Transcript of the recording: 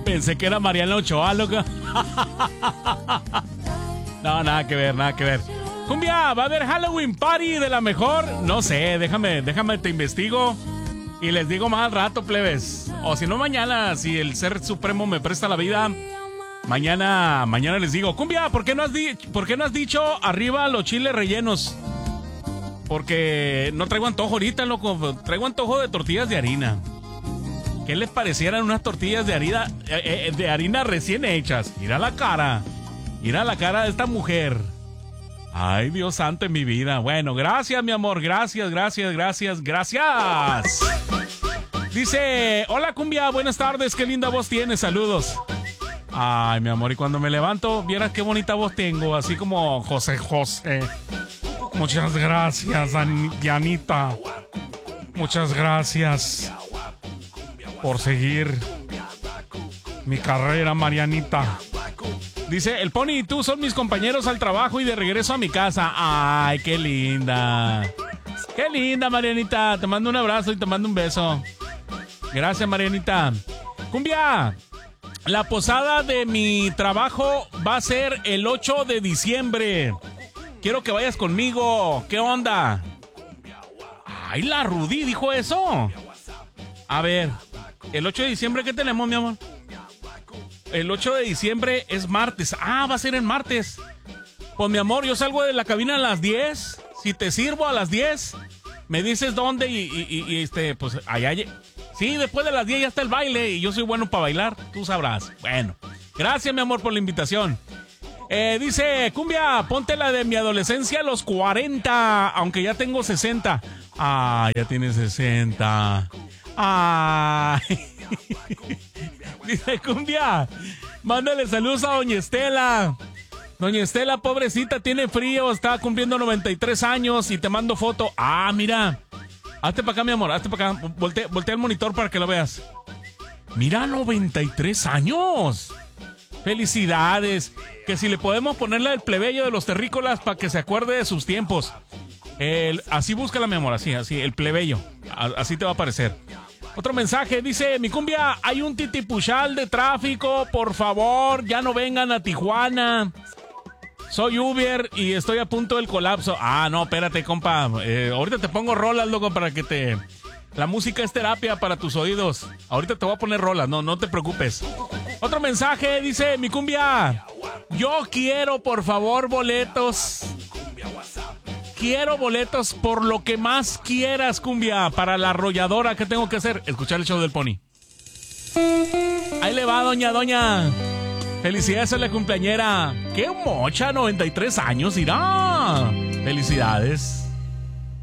Pensé que era Mariana Ochoa, loca. No, nada que ver, nada que ver. Cumbia, ¿va a haber Halloween Party de la mejor? No sé, déjame, te investigo y les digo más al rato, plebes. O si no, mañana, si el Ser Supremo me presta la vida, mañana les digo. Cumbia, ¿por qué no has dicho arriba los chiles rellenos? Porque no traigo antojo ahorita, loco. Traigo antojo de tortillas de harina. ¿Qué les parecieran unas tortillas de harina recién hechas? Mira la cara de esta mujer. Ay, Dios santo en mi vida. Bueno, gracias, mi amor. Gracias. Dice, hola, Cumbia, buenas tardes. Qué linda voz tienes, saludos. Ay, mi amor, y cuando me levanto, vieras qué bonita voz tengo. Así como José. Muchas gracias, Dianita. Muchas gracias por seguir mi carrera, Marianita. Dice, el Pony y tú son mis compañeros al trabajo y de regreso a mi casa. Ay, qué linda. Qué linda, Marianita. Te mando un abrazo y te mando un beso. Gracias, Marianita. Cumbia, la posada de mi trabajo va a ser el 8 de diciembre. Quiero que vayas conmigo. ¿Qué onda? Ay, la Rudy dijo eso. A ver, el 8 de diciembre, ¿qué tenemos, mi amor? El 8 de diciembre es martes. Ah, va a ser en martes. Pues, mi amor, yo salgo de la cabina a las 10. Si te sirvo a las 10, me dices dónde y pues allá. Sí, después de las 10 ya está el baile y yo soy bueno para bailar. Tú sabrás. Bueno, gracias, mi amor, por la invitación. Dice, Cumbia, ponte la de mi adolescencia a los 40, aunque ya tengo 60. Ah, ya tienes 60. Ay. Dice, Cumbia, mándale saludos a Doña Estela. Doña Estela, pobrecita, tiene frío, está cumpliendo 93 años y te mando foto. Ah, mira. Hazte para acá, mi amor, hazte para acá. Voltea el monitor para que lo veas. Mira, 93 años. Felicidades. Que si le podemos poner la del plebeyo de los terrícolas para que se acuerde de sus tiempos. Así búscala, mi amor, así, el plebeyo. Así te va a aparecer. Otro mensaje, dice, mi Cumbia, hay un titipuchal de tráfico, por favor, ya no vengan a Tijuana. Soy Uber y estoy a punto del colapso. Ah, no, espérate, compa. Ahorita te pongo rolas, loco, para que la música es terapia para tus oídos. Ahorita te voy a poner rolas, no te preocupes. Otro mensaje, dice, mi Cumbia, yo quiero, por favor, boletos. Quiero boletos por lo que más quieras, Cumbia, para la arrolladora. ¿Qué tengo que hacer? Escuchar el show del Pony. Ahí le va, doña. Felicidades a la cumpleañera. ¡Qué mocha! 93 años, irá. Felicidades.